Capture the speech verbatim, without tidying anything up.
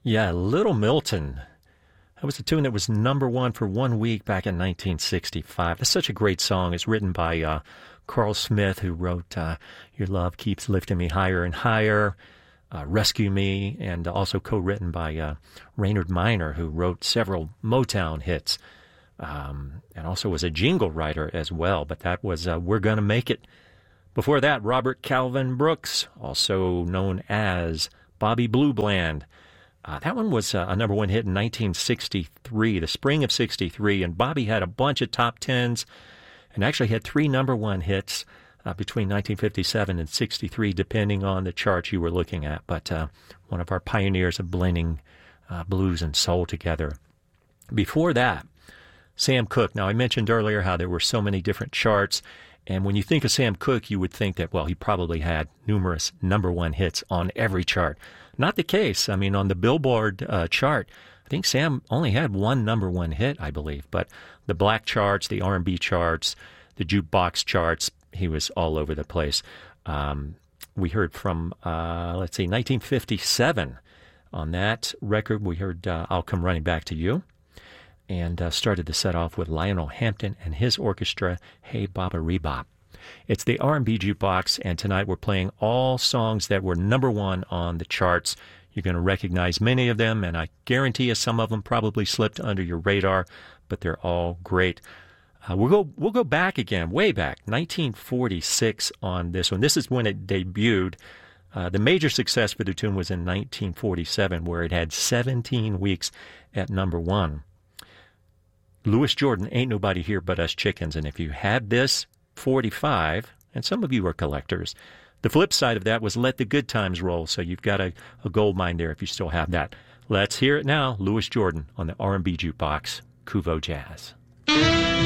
Yeah, Little Milton. That was a tune that was number one for one week back in nineteen sixty-five. That's such a great song. It's written by uh, Carl Smith, who wrote uh, Your Love Keeps Lifting Me Higher and Higher, uh, Rescue Me, and also co-written by uh, Raynard Miner, who wrote several Motown hits, um, and also was a jingle writer as well. But that was uh, We're Gonna Make It. Before that, Robert Calvin Brooks, also known as Bobby Blue Bland. Uh, that one was uh, a number one hit in nineteen sixty-three, the spring of sixty-three, and Bobby had a bunch of top tens and actually had three number one hits uh, between nineteen fifty-seven and sixty-three, depending on the chart you were looking at. But uh, one of our pioneers of blending uh, blues and soul together. Before that, Sam Cooke. Now, I mentioned earlier how there were so many different charts, and when you think of Sam Cooke, you would think that, well, he probably had numerous number one hits on every chart. Not the case. I mean, on the Billboard uh, chart, I think Sam only had one number one hit, I believe. But the black charts, the R and B charts, the jukebox charts, he was all over the place. Um, we heard from, uh, let's see, nineteen fifty-seven. On that record, we heard uh, I'll Come Running Back to You. And uh, started the set off with Lionel Hampton and his orchestra, Hey Baba Rebop. It's the R and B Jukebox, and tonight we're playing all songs that were number one on the charts. You're going to recognize many of them, and I guarantee you some of them probably slipped under your radar, but they're all great. Uh, we'll go we'll go back again, way back, nineteen forty-six on this one. This is when it debuted. Uh, the major success for the tune was in nineteen forty-seven, where it had seventeen weeks at number one. Louis Jordan, Ain't Nobody Here But Us Chickens, and if you had this forty-five, and some of you are collectors, the flip side of that was Let the Good Times Roll, so you've got a, a gold mine there if you still have that. Let's hear it now, Louis Jordan on the R and B Jukebox, Kuvo Jazz.